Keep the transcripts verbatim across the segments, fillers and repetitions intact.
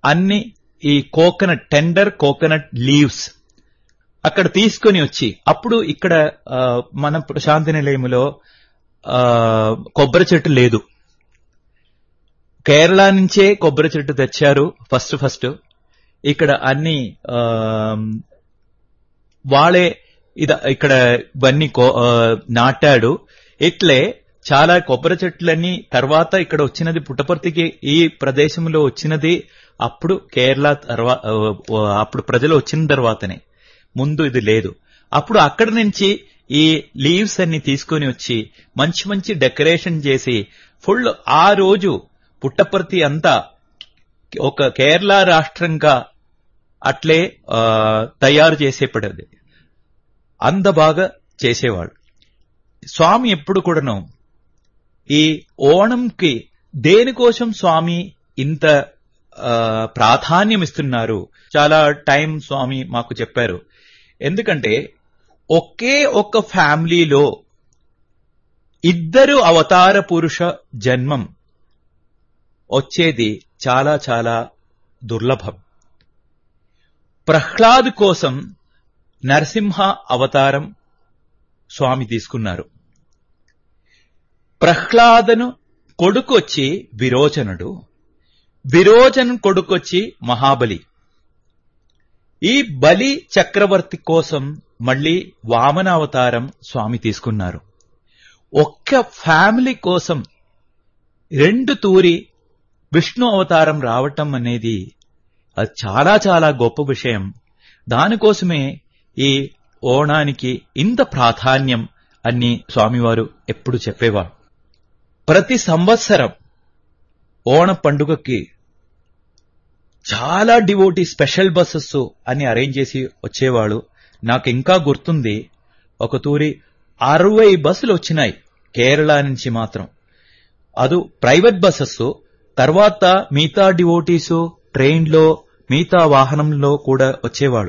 అన్ని ఈ coconut tender coconut leaves అక్కడ తీసుకొని వచ్చి, అప్పుడు ఇక్కడ మన ప్రశాంతి నిలయములో కొబ్బరి చెట్టు లేదు, కేరళ నుంచే కొబ్బరి చెట్టు తెచ్చారు ఫస్ట్ ఫస్ట్. ఇక్కడ అన్ని వాళ్ళే ఇది ఇక్కడ ఇవన్నీ నాటాడు. ఇట్లే చాలా కొబ్బరి చెట్లన్నీ తర్వాత ఇక్కడ వచ్చినది పుట్టపర్తికి ఈ ప్రదేశంలో వచ్చినది అప్పుడు కేరళ తర్వాత అప్పుడు ప్రజలు వచ్చిన తర్వాతనే, ముందు ఇది లేదు. అప్పుడు అక్కడి నుంచి ఈ లీవ్స్ అన్ని తీసుకొని వచ్చి మంచి మంచి డెకరేషన్ చేసి ఫుల్ ఆ రోజు పుట్టపర్తి అంతా ఒక కేరళ రాష్ట్రంగా అట్లే తయారు చేసేపడేది. అంత బాగా చేసేవాడు స్వామి. ఎప్పుడు కూడాను ఈ ఓణంకి దేనికోసం స్వామి ఇంత ప్రాధాన్యం ఇస్తున్నారు, చాలా టైం స్వామి మాకు చెప్పారు. ఎందుకంటే ఒకే ఒక్క ఫ్యామిలీలో ఇద్దరు అవతార పురుష జన్మం వచ్చేది చాలా చాలా దుర్లభం. ప్రహ్లాద్ కోసం నరసింహ అవతారం స్వామి తీసుకున్నారు. ప్రహ్లాదను కొడుకొచ్చి విరోచనుడు, విరోచను కొడుకొచ్చి మహాబలి. ఈ బలి చక్రవర్తి కోసం మళ్లీ వామన అవతారం స్వామి తీసుకున్నారు. ఒక్క ఫ్యామిలీ కోసం రెండు తూరి విష్ణు అవతారం రావటం అనేది అది చాలా చాలా గొప్ప విషయం. దానికోసమే ఈ ఓణానికి ఇంత ప్రాధాన్యం అని స్వామివారు ఎప్పుడు చెప్పేవారు. ప్రతి సంవత్సరం ఓణ పండుగకి చాలా డివోటీ స్పెషల్ బస్సెస్ అని అరేంజ్ చేసి వచ్చేవాడు. నాకు ఇంకా గుర్తుంది, ఒక తూరి అరవై బస్సులు వచ్చినాయి కేరళ నుంచి మాత్రం. అది ప్రైవేట్ బస్సెస్. తర్వాత మిగతా డివోటీసు ట్రైన్లో మిగతా వాహనంలో కూడా వచ్చేవాడు.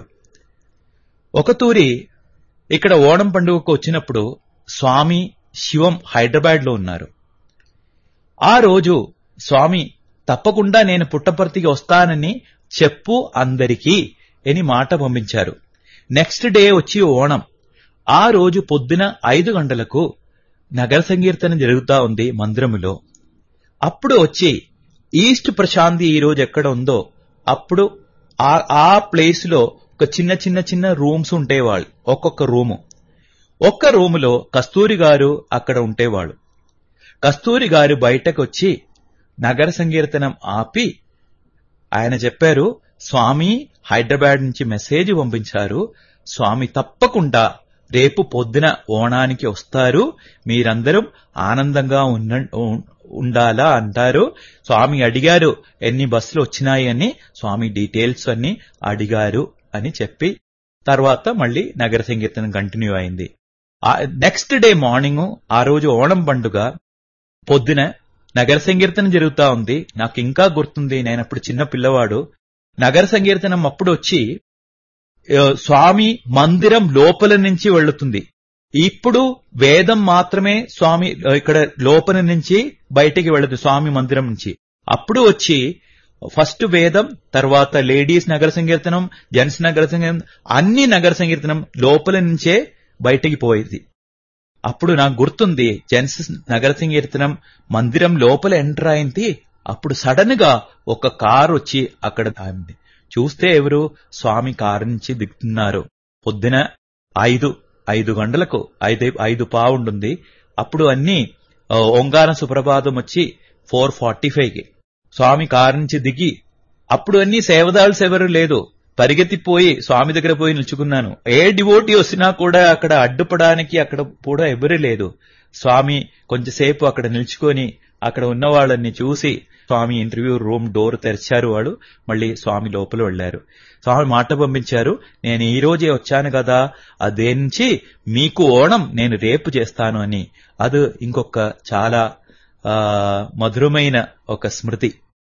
ఒక తూరి ఇక్కడ ఓణం పండుగకు వచ్చినప్పుడు స్వామి శివం హైదరాబాద్ లో ఉన్నారు. ఆ రోజు స్వామి తప్పకుండా నేను పుట్టపర్తికి వస్తానని చెప్పు అందరికీ అని మాట పంపించారు. నెక్స్ట్ డే వచ్చి ఓణం. ఆ రోజు పొద్దున ఐదు గంటలకు నగర సంకీర్తన జరుగుతా ఉంది మందిరములో. అప్పుడు వచ్చి ఈస్ట్ ప్రశాంతి ఈ రోజు ఎక్కడ ఉందో అప్పుడు ఆ ప్లేస్ లో ఒక చిన్న చిన్న చిన్న రూమ్స్ ఉండేవాళ్ళు. ఒక్కొక్క రూము ఒక్క రూములో కస్తూరి గారు అక్కడ ఉండేవాళ్ళు. కస్తూరి గారు బయటకు వచ్చి నగర సంకీర్తనం ఆపి ఆయన చెప్పారు, స్వామి హైదరాబాద్ నుంచి మెసేజ్ పంపించారు, స్వామి తప్పకుండా రేపు పొద్దున ఓణానికి వస్తారు, మీరందరూ ఆనందంగా ఉండాలా అంటారు. స్వామి అడిగారు ఎన్ని బస్సులు వచ్చినాయి అని, స్వామి డీటెయిల్స్ అన్ని అడిగారు అని చెప్పి తర్వాత మళ్లీ నగర సంకీర్తనం కంటిన్యూ అయింది. నెక్స్ట్ డే మార్నింగ్ ఆ రోజు ఓణం పండుగ పొద్దున నగర సంకీర్తనం జరుగుతా ఉంది. నాకు ఇంకా గుర్తుంది, నేనప్పుడు చిన్న పిల్లవాడు. నగర సంకీర్తనం అప్పుడు వచ్చి స్వామి మందిరం లోపల నుంచి వెళ్తుంది. ఇప్పుడు వేదం మాత్రమే స్వామి ఇక్కడ లోపల నుంచి బయటికి వెళ్తుంది స్వామి మందిరం నుంచి. అప్పుడు వచ్చి ఫస్ట్ వేదం, తర్వాత లేడీస్ నగర సంకీర్తనం, జెంట్స్ నగర సంకీర్తనం, అన్ని నగర సంకీర్తనం లోపల నుంచే బయటికి పోయేది. అప్పుడు నాకు గుర్తుంది, జెంట్స్ నగర సంకీర్తనం మందిరం లోపల ఎంటర్ అయింది. అప్పుడు సడన్ గా ఒక కారు వచ్చి అక్కడ ఆగింది. చూస్తే ఎవరు స్వామి కారు నుంచి దిగుతున్నారు. పొద్దున ఐదు ఐదు గంటలకు ఐదు ఐదు పావుంటుంది. అప్పుడు అన్ని ఓంకార సుప్రభాతం వచ్చి ఫోర్ ఫార్టీ ఫైవ్ కి స్వామి కారు నుంచి దిగి, అప్పుడు అన్ని సేవదాల్స్ ఎవరు లేదు, పరిగెత్తిపోయి స్వామి దగ్గర పోయి నిల్చుకున్నాను. ఏ డివోటీ వచ్చినా కూడా అక్కడ అడ్డుపడానికి అక్కడ కూడా ఎవరు లేదు. స్వామి కొంచెంసేపు అక్కడ నిల్చుకొని అక్కడ ఉన్న వాళ్ళని చూసి స్వామి ఇంటర్వ్యూ రూమ్ డోర్ తెరిచారు. వాడు మళ్ళీ స్వామి లోపల వెళ్లారు. స్వామి మాట పంపించారు, నేను ఈ రోజే వచ్చాను కదా, అదే నుంచి మీకు ఓణం నేను రేపు చేస్తాను అని. అది ఇంకొక చాలా మధురమైన ఒక స్మృతి.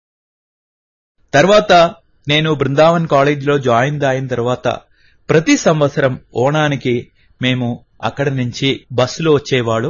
తర్వాత నేను బృందావన్ కాలేజీలో జాయిన్ అయిన తర్వాత ప్రతి సంవత్సరం ఓణానికి మేము అక్కడి నుంచి బస్సులో వచ్చేవాడు.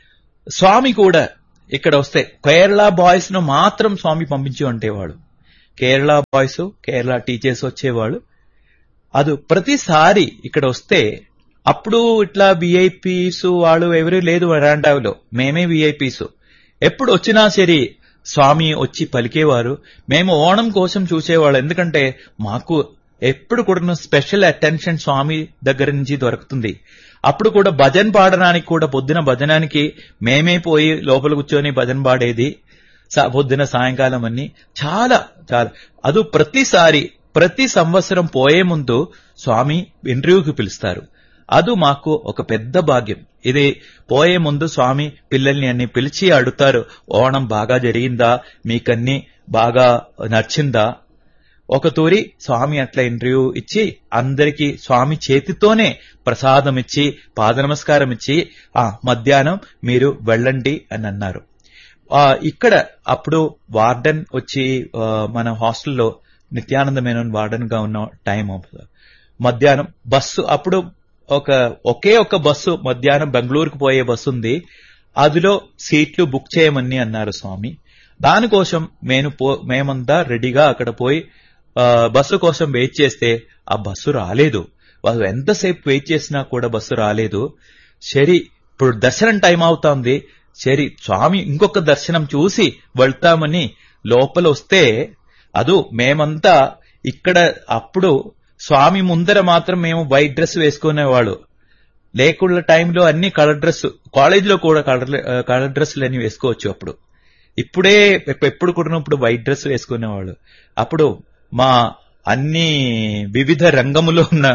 స్వామి కూడా ఇక్కడ వస్తే కేరళ బాయ్స్ ను మాత్రం స్వామి పంపించి ఉంటేవాడు. కేరళ బాయ్స్, కేరళ టీచర్స్ వచ్చేవాళ్ళు. అది ప్రతిసారి ఇక్కడ వస్తే అప్పుడు ఇట్లా విఐపీస్ వాళ్ళు ఎవరు లేదు వరాండాలో, మేమే విఐపీస్. ఎప్పుడు వచ్చినా సరే స్వామి వచ్చి పలికేవారు. మేము ఓణం కోసం చూసేవాళ్ళు, ఎందుకంటే మాకు ఎప్పుడు కూడా స్పెషల్ అటెన్షన్ స్వామి దగ్గర నుంచి దొరుకుతుంది. అప్పుడు కూడా భజన్ పాడడానికి కూడా పొద్దున భజనానికి మేమే పోయి లోపల కూర్చొని భజన పాడేది పొద్దున సాయంకాలం అన్ని. చాలా చాలా అది ప్రతిసారి ప్రతి సంవత్సరం పోయే ముందు స్వామి ఇంటర్వ్యూకి పిలుస్తారు. అది మాకు ఒక పెద్ద భాగ్యం. ఇది పోయే ముందు స్వామి పిల్లల్ని అన్ని పిలిచి అడుగుతారు, ఓణం బాగా జరిగిందా, మీకన్నీ బాగా నచ్చిందా. ఒక తూరి స్వామి అట్లా ఇంటర్వ్యూ ఇచ్చి అందరికీ స్వామి చేతితోనే ప్రసాదం ఇచ్చి పాద నమస్కారం ఇచ్చి ఆ మధ్యాహ్నం మీరు వెళ్ళండి అని అన్నారు. ఇక్కడ అప్పుడు వార్డెన్ వచ్చి మన హాస్టల్లో నిత్యానంద మేనన్ వార్డెన్ గా ఉన్న టైం మధ్యాహ్నం బస్సు, అప్పుడు ఒక ఒకే ఒక బస్సు మధ్యాహ్నం బెంగళూరుకు పోయే బస్సు ఉంది, అందులో సీట్లు బుక్ చేయమని అన్నారు స్వామి. దానికోసం నేను మేమంతా రెడీగా అక్కడ పోయి బస్సు కోసం వెయిట్ చేస్తే ఆ బస్సు రాలేదు. వాళ్ళు ఎంతసేపు వెయిట్ చేసినా కూడా బస్సు రాలేదు. సరే ఇప్పుడు దర్శనం టైం అవుతోంది, సరే స్వామి ఇంకొక దర్శనం చూసి వెళ్తామని లోపల వస్తే అదు మేమంతా ఇక్కడ అప్పుడు స్వామి ముందర మాత్రం మేము వైట్ డ్రెస్ వేసుకునేవాళ్ళు, లేకుండా టైంలో అన్ని కలర్ డ్రెస్, కాలేజీలో కూడా కలర్ కలర్ డ్రెస్సులు అన్ని వేసుకోవచ్చు. అప్పుడు ఇప్పుడే ఎప్పుడు కూడా ఇప్పుడు వైట్ డ్రెస్ వేసుకునేవాళ్ళు. అప్పుడు మా అన్ని వివిధ రంగములో ఉన్న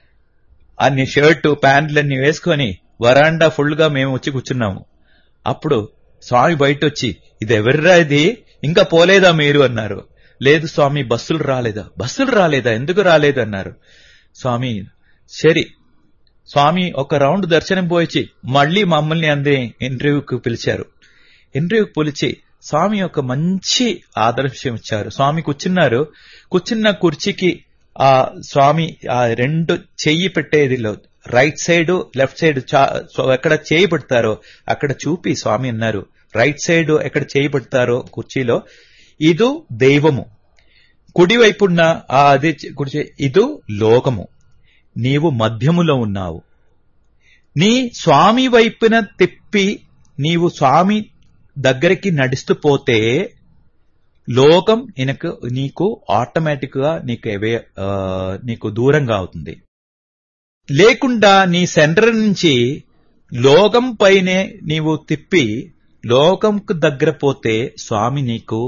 అన్ని షర్టు ప్యాంట్లన్నీ వేసుకొని వరాండా ఫుల్ గా మేము వచ్చి కూర్చున్నాము. అప్పుడు స్వామి బయట వచ్చి, ఇది ఎవర్రా ఇది, ఇంకా పోలేదా మీరు అన్నారు. లేదు స్వామి బస్సులు రాలేదా. బస్సులు రాలేదా, ఎందుకు రాలేదు అన్నారు. స్వామి సరే స్వామి ఒక రౌండ్ దర్శనం పోయిచి మళ్లీ మమ్మల్ని అందరి ఇంటర్వ్యూకి పిలిచారు. ఇంటర్వ్యూకి పిలిచి స్వామి ఒక మంచి ఆదర్శం ఇచ్చారు. స్వామి కూర్చున్నారు, కూర్చున్న కుర్చీకి ఆ స్వామి ఆ రెండు చెయ్యి పెట్టేదిలో రైట్ సైడ్ లెఫ్ట్ సైడ్ ఎక్కడ చేయి పెడతారో అక్కడ చూపి స్వామి అన్నారు, రైట్ సైడ్ ఎక్కడ చేయి పెడతారో కుర్చీలో ఇదు దైవము, కుడివైపున్న ఆ అది కుర్చీ ఇదు లోకము, నీవు మధ్యములో ఉన్నావు. నీ స్వామి వైపున తిప్పి నీవు స్వామి దగ్గరికి నడుస్తూ పోతే లోకం నీకు నీకు ఆటోమేటిక్ గా నీకు నీకు దూరంగా అవుతుంది. లేకుండా నీ సెంటర్ నుంచి లోకం పైనే నీవు తిప్పి లోకంకు దగ్గర పోతే స్వామి నీకు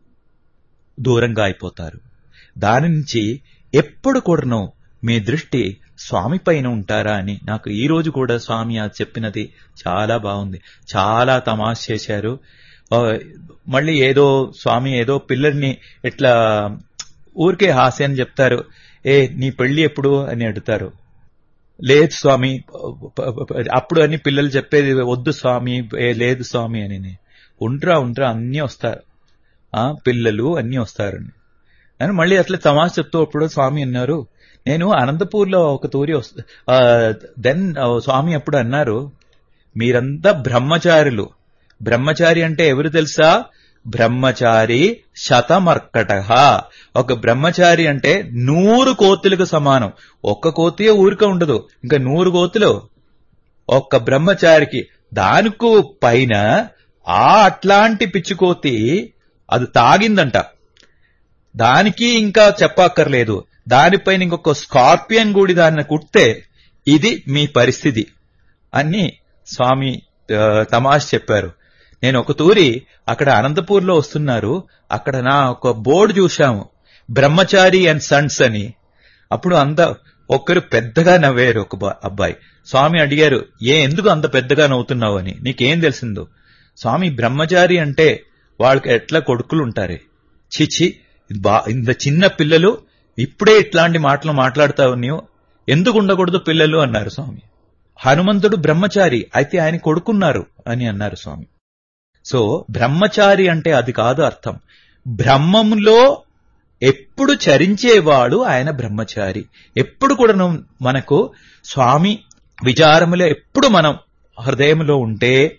దూరంగా అయిపోతారు. దాని నుంచి ఎప్పుడు కూడాను మీ దృష్టి స్వామి పైన ఉంటారా అని నాకు ఈ రోజు కూడా స్వామి చెప్పినది చాలా బాగుంది. చాలా తమాష చేశారు. మళ్ళీ ఏదో స్వామి ఏదో పిల్లల్ని ఇట్లా ఊరికే హాస్యం చెప్తారు, ఏ నీ పెళ్లి ఎప్పుడు అని అడుగుతారు. లేదు స్వామి అప్పుడు అని పిల్లలు చెప్పేది, వద్దు స్వామి, ఏ లేదు స్వామి అని. ఉండ్రా ఉండ్రా అన్నీ వస్తారు, ఆ పిల్లలు అన్నీ వస్తారని అని మళ్ళీ అట్లా తమాష చెప్తూ అప్పుడు స్వామి అన్నారు, నేను అనంతపూర్లో ఒక తూరి దెన్ స్వామి అప్పుడు అన్నారు, మీరంతా బ్రహ్మచారులు. బ్రహ్మచారి అంటే ఎవరు తెలుసా? బ్రహ్మచారి శతమర్కట. ఒక బ్రహ్మచారి అంటే నూరు కోతులకు సమానం. ఒక్క కోతి ఊరిక ఉండదు, ఇంకా నూరు కోతులు ఒక్క బ్రహ్మచారికి. దానికు పైన ఆ అట్లాంటి పిచ్చికోతి అది తాగిందంట, దానికి ఇంకా చెప్పక్కర్లేదు. దానిపైన ఇంకొక స్కార్పియన్ కూడా దాన్ని కుడితే ఇది మీ పరిస్థితి అని స్వామి తమాష చెప్పారు. నేను ఒక తూరి అక్కడ అనంతపూర్లో వస్తున్నారు, అక్కడ నా ఒక బోర్డు చూశాము, బ్రహ్మచారి అండ్ సన్స్ అని. అప్పుడు అంత ఒక్కరు పెద్దగా నవ్వారు. ఒక అబ్బాయి స్వామి అడిగారు, ఏ ఎందుకు అంత పెద్దగా నవ్వుతున్నావు అని, నీకేం తెలిసిందో. స్వామి బ్రహ్మచారి అంటే వాళ్ళకి ఎట్లా కొడుకులు ఉంటారే, చిచి బా ఇంత చిన్న పిల్లలు ఇప్పుడే ఇట్లాంటి మాటలు మాట్లాడతావు, నీవు ఎందుకు ఉండకూడదు పిల్లలు అన్నారు స్వామి. హనుమంతుడు బ్రహ్మచారి అయితే ఆయన కొడుకున్నారు అని అన్నారు స్వామి. సో బ్రహ్మచారి అంటే అది కాదు అర్థం. బ్రహ్మంలో ఎప్పుడు చరించేవాడు ఆయన బ్రహ్మచారి. ఎప్పుడు కూడా మనకు స్వామి విచారములో ఎప్పుడు మనం హృదయంలో ఉంటే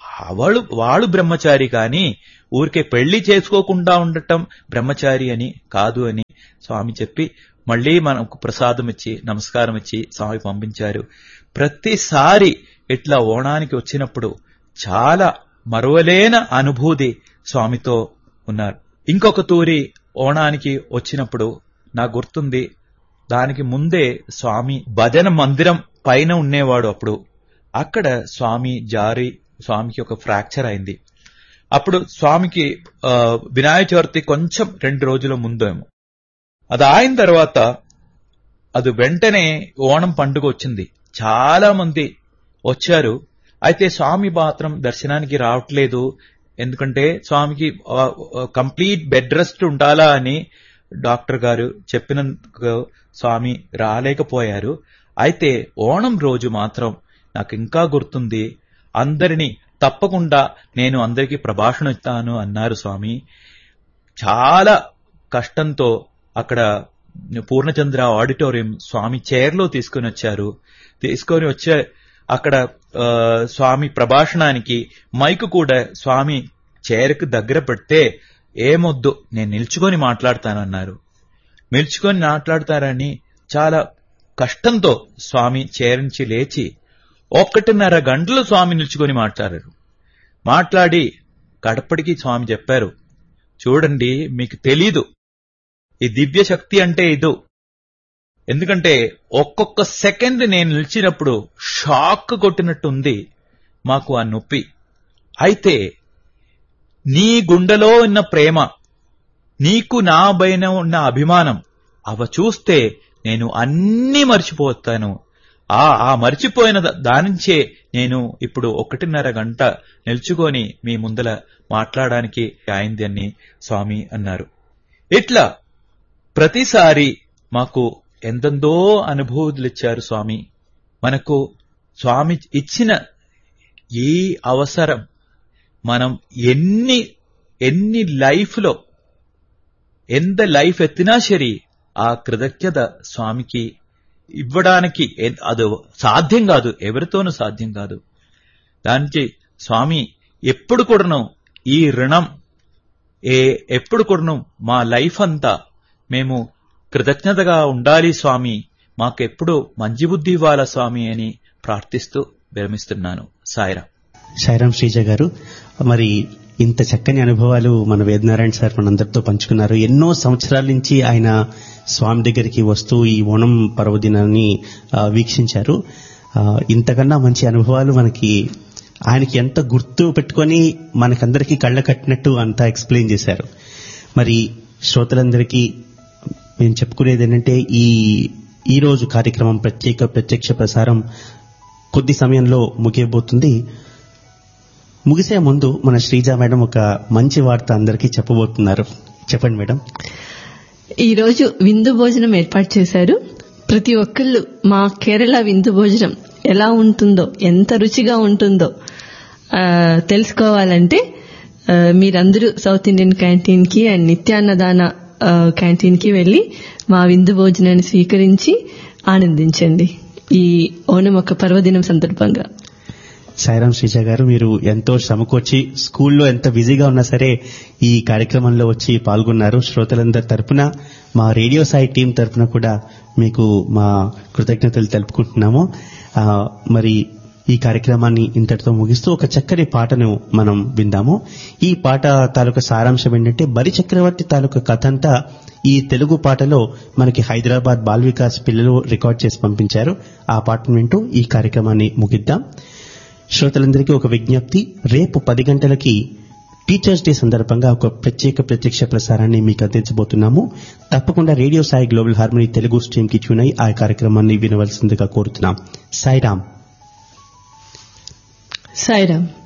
వాళ్ళు వాడు బ్రహ్మచారి కానీ ఊరికే పెళ్లి చేసుకోకుండా ఉండటం బ్రహ్మచారి అని కాదు అని స్వామి చెప్పి మళ్లీ మనకు ప్రసాదం ఇచ్చి నమస్కారం ఇచ్చి స్వామి పంపించారు. ప్రతిసారి ఇట్లా ఓణానికి వచ్చినప్పుడు చాలా మరువలేన అనుభూతి స్వామితో ఉన్నారు. ఇంకొక తూరి ఓణానికి వచ్చినప్పుడు నాకు గుర్తుంది, దానికి ముందే స్వామి భజన మందిరం పైన ఉండేవాడు. అప్పుడు అక్కడ స్వామి జారి స్వామికి ఒక ఫ్రాక్చర్ అయింది. అప్పుడు స్వామికి వినాయక చవితి కొంచెం రెండు రోజుల ముందేమో, అది అయిన తర్వాత అది వెంటనే ఓణం పండుగ వచ్చింది. చాలా మంది వచ్చారు. అయితే స్వామి మాత్రం దర్శనానికి రావట్లేదు. ఎందుకంటే స్వామికి కంప్లీట్ బెడ్ రెస్ట్ ఉండాలా అని డాక్టర్ గారు చెప్పినందుకు స్వామి రాలేకపోయారు. అయితే ఓణం రోజు మాత్రం నాకు ఇంకా గుర్తుంది, అందరినీ తప్పకుండా నేను అందరికీ ప్రభాషణ ఇస్తాను అన్నారు స్వామి. చాలా కష్టంతో అక్కడ పూర్ణచంద్ర ఆడిటోరియం స్వామి చైర్లో తీసుకుని వచ్చారు. తీసుకొని వచ్చే అక్కడ స్వామి ప్రభాషణానికి మైకు కూడా స్వామి చైర్కు దగ్గర పెడితే ఏమొద్దు నేను నిల్చుకొని మాట్లాడతానన్నారు. నిల్చుకొని మాట్లాడతారని చాలా కష్టంతో స్వామి చైర్ నుంచి లేచి ఒక్కటిన్నర గంటలు స్వామి నిల్చుకొని మాట్లాడారు. మాట్లాడి గడపడికి స్వామి చెప్పారు, చూడండి మీకు తెలీదు ఈ దివ్య శక్తి అంటే ఇదో. ఎందుకంటే ఒక్కొక్క సెకండ్ నేను నిలిచినప్పుడు షాక్ కొట్టినట్టుంది మాకు ఆ నొప్పి. అయితే నీ గుండెలో ఉన్న ప్రేమ, నీకు నా పైన ఉన్న అభిమానం అవ చూస్తే నేను అన్నీ మర్చిపోతాను. ఆ ఆ మర్చిపోయిన దానించే నేను ఇప్పుడు ఒకటిన్నర గంట నిల్చుకొని మీ ముందల మాట్లాడడానికి అయింది అని స్వామి అన్నారు. ఇట్లా ప్రతిసారి మాకు ఎందెందో అనుభూతులు ఇచ్చారు స్వామి. మనకు స్వామి ఇచ్చిన ఈ అవసరం మనం ఎన్ని ఎన్ని లైఫ్లో ఎంత లైఫ్ ఎత్తినా సరే ఆ కృతజ్ఞత స్వామికి ఇవ్వడానికి అది సాధ్యం కాదు, ఎవరితోనూ సాధ్యం కాదు. దానికి స్వామి ఎప్పుడు కూడాను ఈ రుణం ఏ ఎప్పుడు కూడాను మా లైఫ్ అంతా మేము కృతజ్ఞతగా ఉండాలి స్వామి, మాకెప్పుడు మంచి బుద్ధి ఇవ్వాలా స్వామి అని ప్రార్థిస్తూ విరమిస్తున్నాను. సాయిరాం. సాయిరాం శ్రీజ గారు, మరి ఇంత చక్కని అనుభవాలు మన వేదనారాయణ సార్ మనందరితో పంచుకున్నారు. ఎన్నో సంవత్సరాల నుంచి ఆయన స్వామి దగ్గరికి వస్తూ ఈ ఓణం పర్వదినాన్ని వీక్షించారు. ఇంతకన్నా మంచి అనుభవాలు మనకి ఆయనకి ఎంత గుర్తు పెట్టుకొని మనకందరికీ కళ్ళ కట్టినట్టు అంతా ఎక్స్ప్లెయిన్ చేశారు. మరి శ్రోతలందరికీ మేము చెప్పుకునేది ఏంటంటే ఈ ఈ రోజు కార్యక్రమం ప్రత్యేక ప్రత్యక్ష ప్రసారం కొద్ది సమయంలో ముగియబోతుంది. ముగిసే ముందు మన శ్రీజ మేడం ఒక మంచి వార్త అందరికీ చెప్పబోతున్నారు. చెప్పండి మేడం. ఈరోజు విందు భోజనం ఏర్పాటు చేశారు. ప్రతి ఒక్కళ్ళు మా కేరళ విందు భోజనం ఎలా ఉంటుందో, ఎంత రుచిగా ఉంటుందో తెలుసుకోవాలంటే మీరందరూ సౌత్ ఇండియన్ క్యాంటీన్ కి అండ్ నిత్యాన్నదాన క్యాంటీన్ కి వెళ్లి మా విందు భోజనాన్ని స్వీకరించి ఆనందించండి ఈ ఓణం ఒక పర్వదినం సందర్భంగా. సాయిరాం శ్రీజ గారు, మీరు ఎంతో శ్రమకొచ్చి స్కూల్లో ఎంత బిజీగా ఉన్నా సరే ఈ కార్యక్రమంలో వచ్చి పాల్గొన్నారు. శ్రోతలందరి తరపున, మా రేడియో సాయి టీం తరపున కూడా మీకు మా కృతజ్ఞతలు తెలుపుకుంటున్నాము. మరి ఈ కార్యక్రమాన్ని ఇంతటితో ముగిస్తూ ఒక చక్కని పాటను మనం విందాము. ఈ పాట తాలూకా సారాంశం ఏంటంటే, బరి చక్రవర్తి తాలూకా కథ అంతా ఈ తెలుగు పాటలో మనకి హైదరాబాద్ బాల్ వికాస్ పిల్లలు రికార్డ్ చేసి పంపించారు. ఆ పాటను వింటూ ఈ కార్యక్రమాన్ని ముగిద్దాం. శ్రోతలందరికీ ఒక విజ్ఞప్తి, రేపు పది గంటలకి టీచర్స్ డే సందర్భంగా ఒక ప్రత్యేక ప్రత్యక్ష ప్రసారాన్ని మీకు అందించబోతున్నాము. తప్పకుండా radio Sai global harmony Telugu stream కి ట్యూన్ అయి ఆ కార్యక్రమాన్ని వినవలసిందిగా కోరుతున్నాం. సాయిరాం. సాయిరాం.